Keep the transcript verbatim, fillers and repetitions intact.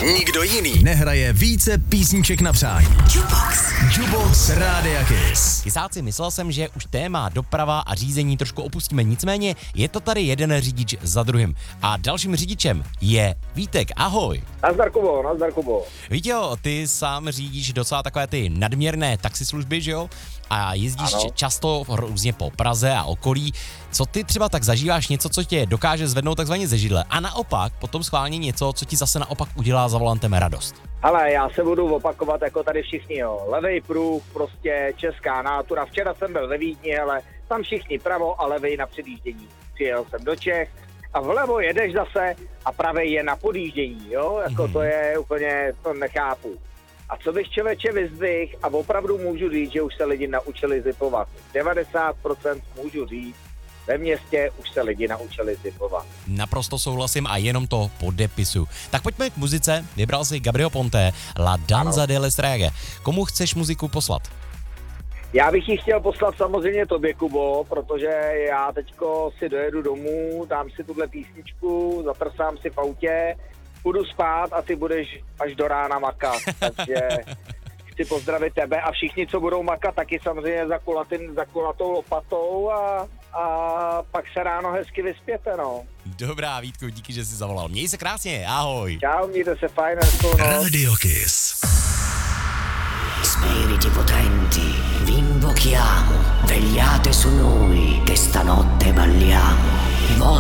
Nikdo jiný nehraje více písniček na přání. Jukebox. Jukebox Rádia Kiss. Kysáci, myslel jsem, že už téma doprava a řízení trošku opustíme, nicméně je to tady jeden řidič za druhým. A dalším řidičem je Vítek, ahoj. Nazdar Kubo, nazdar Kubo. Vítěho, ty sám řídíš docela takové ty nadměrné taxislužby, že jo? A jezdíš Ano. často různě po Praze a okolí. Co ty třeba tak zažíváš něco, co tě dokáže zvednout takzvaně ze židle a naopak potom schválně něco, co ti zase naopak udělá za volantem radost? Ale já se budu opakovat jako tady všichni, jo. Levej pruh, prostě česká nátura. Včera jsem byl ve Vídni, ale tam všichni pravo a levej na předjíždění. Přijel jsem do Čech a vlevo jedeš zase a pravej je na podjíždění, jo. Jako mm. to je úplně, to nechápu. A co bych člověče vyzdvihl a opravdu můžu říct, že už se lidi naučili zipovat. devadesát procent můžu říct, ve městě už se lidi naučili zipovat. Naprosto souhlasím a jenom to podepisu. Tak pojďme k muzice. Vybral si Gabriel Ponte, La Danza delle Streghe. Komu chceš muziku poslat? Já bych ji chtěl poslat samozřejmě tobě, Kubo, protože já teďko si dojedu domů, dám si tuhle písničku, zatrsám si v autě, půjdu spát a ty budeš až do rána makat. Takže chci pozdravit tebe a všichni, co budou makat, taky samozřejmě za, kulatým, za kulatou lopatou a, a pak se ráno hezky vyspěte, no. Dobrá, Vítku, díky, že jsi zavolal. Měj se krásně, ahoj. Čau, mějte se fajn, hezkou noc. Radio Kiss. Spiriti potenti, vi invochiamo, vegliate su noi che stanotte balliamo.